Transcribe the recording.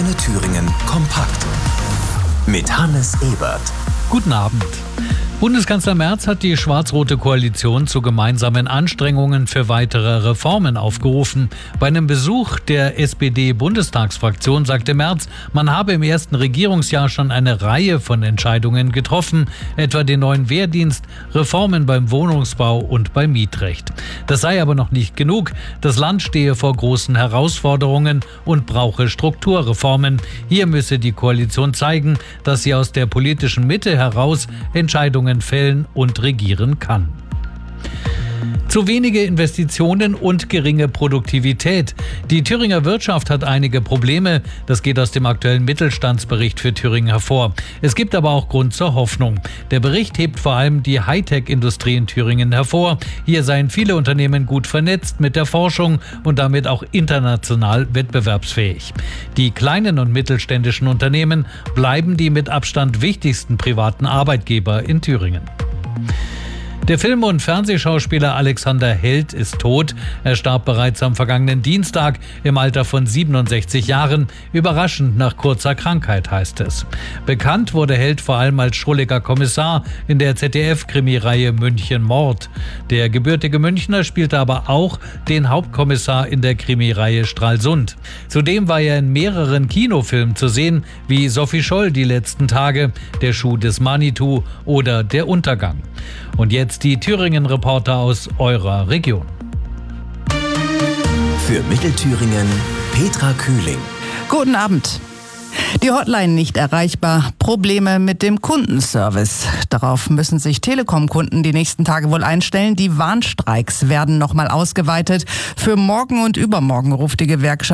Antenne Thüringen kompakt mit Hannes Ebert. Guten Abend. Bundeskanzler Merz hat die schwarz-rote Koalition zu gemeinsamen Anstrengungen für weitere Reformen aufgerufen. Bei einem Besuch der SPD-Bundestagsfraktion sagte Merz, man habe im ersten Regierungsjahr schon eine Reihe von Entscheidungen getroffen, etwa den neuen Wehrdienst, Reformen beim Wohnungsbau und beim Mietrecht. Das sei aber noch nicht genug. Das Land stehe vor großen Herausforderungen und brauche Strukturreformen. Hier müsse die Koalition zeigen, dass sie aus der politischen Mitte heraus Entscheidungen fällen und regieren kann. Zu wenige Investitionen und geringe Produktivität. Die Thüringer Wirtschaft hat einige Probleme. Das geht aus dem aktuellen Mittelstandsbericht für Thüringen hervor. Es gibt aber auch Grund zur Hoffnung. Der Bericht hebt vor allem die Hightech-Industrie in Thüringen hervor. Hier seien viele Unternehmen gut vernetzt mit der Forschung und damit auch international wettbewerbsfähig. Die kleinen und mittelständischen Unternehmen bleiben die mit Abstand wichtigsten privaten Arbeitgeber in Thüringen. Der Film- und Fernsehschauspieler Alexander Held ist tot. Er starb bereits am vergangenen Dienstag im Alter von 67 Jahren. Überraschend nach kurzer Krankheit, heißt es. Bekannt wurde Held vor allem als schrulliger Kommissar in der ZDF-Krimireihe München Mord. Der gebürtige Münchner spielte aber auch den Hauptkommissar in der Krimireihe Stralsund. Zudem war er in mehreren Kinofilmen zu sehen, wie Sophie Scholl die letzten Tage, Der Schuh des Manitou oder Der Untergang. Und jetzt die Thüringen-Reporter aus eurer Region. Für Mittelthüringen Petra Kühling. Guten Abend. Die Hotline nicht erreichbar, Probleme mit dem Kundenservice. Darauf müssen sich Telekom-Kunden die nächsten Tage wohl einstellen. Die Warnstreiks werden nochmal ausgeweitet. Für morgen und übermorgen ruft die Gewerkschaft